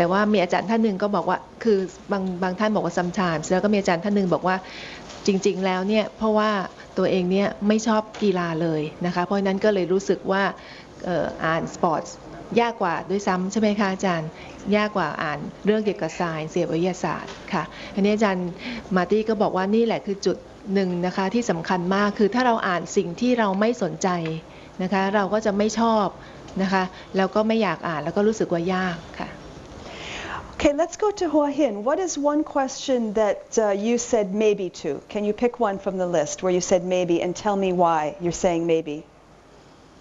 แต่ว่ามีอาจารย์ท่านหนึ่งก็บอกว่าคือบางท่านบอกว่า sometimes แล้วก็มีอาจารย์ท่านหนึ่งบอกว่าจริงๆแล้วเนี่ยเพราะว่าตัวเองเนี่ยไม่ชอบกีฬาเลยนะคะเพราะนั้นก็เลยรู้สึกว่าอ่านสปอร์ตยากกว่าด้วยซ้ำใช่ไหมคะอาจารย์ยากกว่าอ่านเรื่องเกี่ยวกับไซน์เสียวิทยาศาสตร์ค่ะอันนี้อาจารย์มาร์ตี้ก็บอกว่านี่แหละคือจุดหนึ่งนะคะที่สำคัญมากคือถ้าเราอ่านสิ่งที่เราไม่สนใจนะคะเราก็จะไม่ชอบนะคะแล้วก็ไม่อยากอ่านแล้วก็รู้สึกว่ายากค่ะ Okay, let's go to Hua Hin. What is one question that you said maybe to? Can you pick one from the list where you said maybe and tell me why you're saying maybe?